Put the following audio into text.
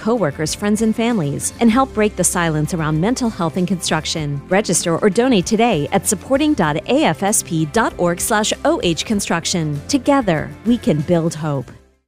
coworkers, friends, and families, and help break the silence around mental health in construction. Register or donate today at supporting.afsp.org/ohconstruction. Together, we can build hope.